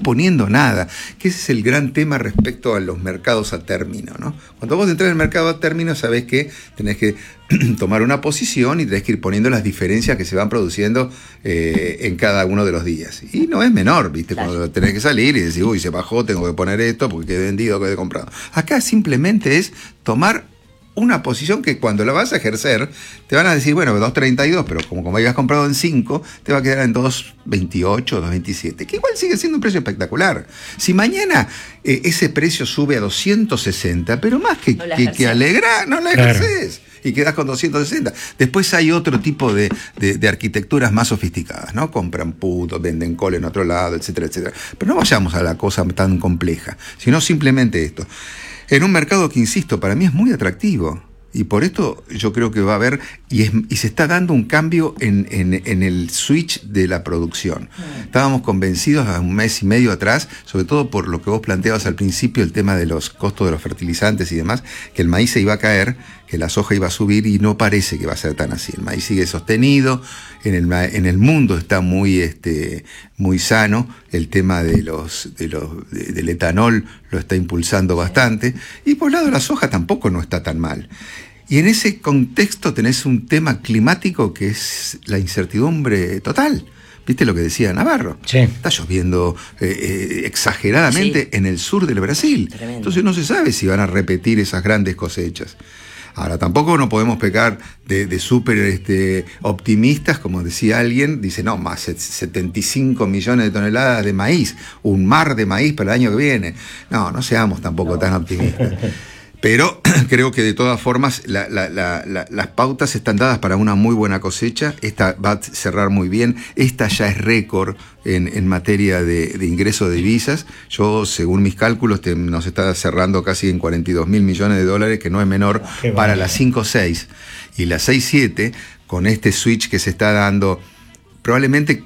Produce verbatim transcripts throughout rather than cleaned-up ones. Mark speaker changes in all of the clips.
Speaker 1: poniendo nada, que ese es el gran tema respecto a los mercados a término, ¿no? Cuando vos entras en el mercado a término, sabés que tenés que tomar una posición y tenés que ir poniendo las diferencias que se van produciendo eh, en cada uno de los días. Y no es menor, ¿viste? Claro. Cuando tenés que salir y decir, uy, se bajó, tengo que poner esto porque quedé vendido, quedé comprado. Acá simplemente es tomar una posición que cuando la vas a ejercer, te van a decir, bueno, dos treinta y dos, pero como, como hayas comprado en cinco, te va a quedar en dos veintiocho, dos veintisiete, que igual sigue siendo un precio espectacular. Si mañana eh, ese precio sube a doscientos sesenta, pero más que, no que, que alegra, no la ejerces. Claro. Y quedás con doscientos sesenta. Después hay otro tipo de, de, de arquitecturas más sofisticadas, ¿no? Compran putos, venden cole en otro lado, etcétera, etcétera. Pero no vayamos a la cosa tan compleja, sino simplemente esto. En un mercado que, insisto, para mí es muy atractivo. Y por esto yo creo que va a haber, y, es, y se está dando un cambio en, en, en el switch de la producción. Estábamos convencidos a un mes y medio atrás, sobre todo por lo que vos planteabas al principio, el tema de los costos de los fertilizantes y demás, que el maíz se iba a caer, que la soja iba a subir, y no parece que va a ser tan así. El maíz sigue sostenido, en el, en el mundo está muy, este, muy sano, el tema de los, de los, de, del etanol lo está impulsando bastante, y por el lado de la soja tampoco no está tan mal. Y en ese contexto tenés un tema climático que es la incertidumbre total. ¿Viste lo que decía Navarro?
Speaker 2: Sí.
Speaker 1: Está lloviendo eh, eh, exageradamente sí. en el sur del Brasil. Tremendo. Entonces no se sabe si van a repetir esas grandes cosechas. Ahora, tampoco no podemos pecar de, de súper este, optimistas, como decía alguien, dice, no, más setenta y cinco millones de toneladas de maíz, un mar de maíz para el año que viene. No, no seamos tampoco no. tan optimistas. Pero creo que de todas formas la, la, la, la, las pautas están dadas para una muy buena cosecha. Esta va a cerrar muy bien. Esta ya es récord en, en materia de, de ingreso de divisas. Yo, según mis cálculos, te, nos está cerrando casi en cuarenta y dos mil millones de dólares, que no es menor Qué para bueno. Las cinco seis. Y las seis siete, con este switch que se está dando, probablemente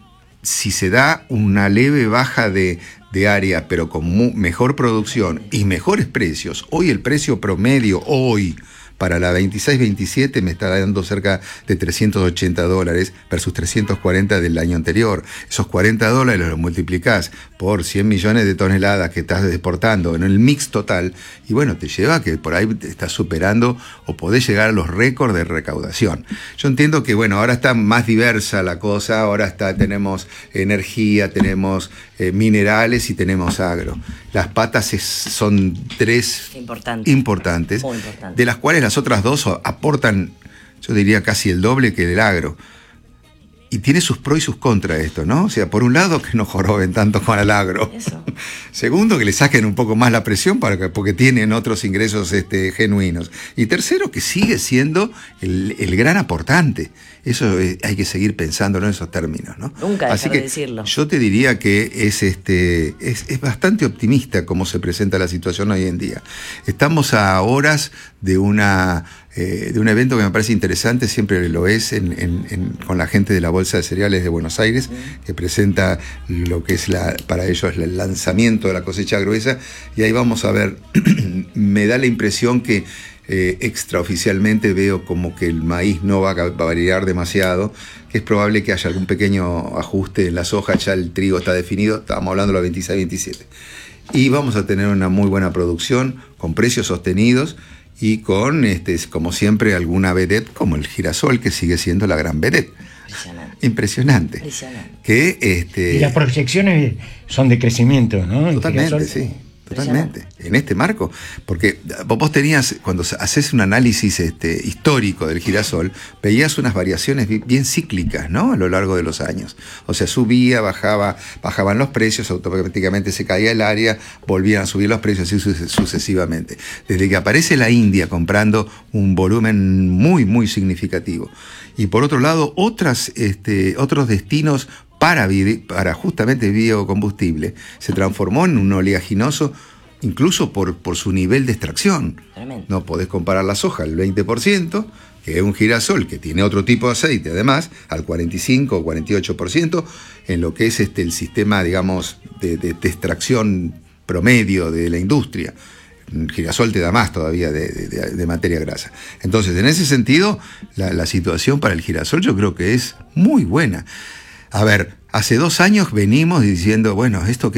Speaker 1: si se da una leve baja de... de área, pero con mu- mejor producción y mejores precios. Hoy el precio promedio, hoy, para la veintiséis veintisiete me está dando cerca de trescientos ochenta dólares versus trescientos cuarenta del año anterior. Esos cuarenta dólares los multiplicás por cien millones de toneladas que estás exportando en el mix total, y bueno, te lleva a que por ahí te estás superando o podés llegar a los récords de recaudación. Yo entiendo que, bueno, ahora está más diversa la cosa, ahora está, tenemos energía, tenemos eh, minerales y tenemos agro. Las patas es, son tres
Speaker 3: Importante.
Speaker 1: importantes,
Speaker 3: Muy importante.
Speaker 1: de las cuales las otras dos aportan, yo diría, casi el doble que el agro. Y tiene sus pros y sus contras esto, ¿no? O sea, por un lado, que no joroben tanto con el agro.
Speaker 3: Eso.
Speaker 1: Segundo, que le saquen un poco más la presión para que, porque tienen otros ingresos este, genuinos. Y tercero, que sigue siendo el, el gran aportante. Eso es, hay que seguir pensándolo en esos términos, ¿no?
Speaker 3: Nunca dejar
Speaker 1: Así que
Speaker 3: de decirlo.
Speaker 1: Yo te diría que es, este, es, es bastante optimista cómo se presenta la situación hoy en día. Estamos a horas de una... Eh, de un evento que me parece interesante, siempre lo es, en, en, en, con la gente de la Bolsa de Cereales de Buenos Aires, que presenta lo que es la, para ellos el lanzamiento de la cosecha gruesa, y ahí vamos a ver, me da la impresión que eh, extraoficialmente veo como que el maíz no va a, va a variar demasiado, que es probable que haya algún pequeño ajuste en la soja, ya el trigo está definido, estábamos hablando de los veintiséis veintisiete. Y vamos a tener una muy buena producción, con precios sostenidos, y con, este, como siempre, alguna vedette como el girasol, que sigue siendo la gran vedette.
Speaker 3: Impresionante.
Speaker 1: Impresionante.
Speaker 3: Impresionante.
Speaker 1: Que, este,
Speaker 2: y las proyecciones son de crecimiento, ¿no?
Speaker 1: Totalmente, sí. Totalmente, en este marco, porque vos tenías, cuando haces un análisis este, histórico del girasol, veías unas variaciones bien cíclicas, ¿no? A lo largo de los años. O sea, subía, bajaba, bajaban los precios, automáticamente se caía el área, volvían a subir los precios, así sucesivamente. Desde que aparece la India comprando un volumen muy, muy significativo. Y por otro lado, otras, este, otros destinos Para, para justamente biocombustible, se transformó en un oleaginoso, incluso por, por su nivel de extracción.
Speaker 3: Tremendo.
Speaker 1: No podés comparar la soja al veinte por ciento, que es un girasol que tiene otro tipo de aceite, además, al cuarenta y cinco o cuarenta y ocho por ciento, en lo que es este, el sistema, digamos, de, de, de extracción promedio de la industria. El girasol te da más todavía de, de, de materia grasa. Entonces, en ese sentido, la, la situación para el girasol yo creo que es muy buena. A ver, hace dos años venimos diciendo, bueno, esto que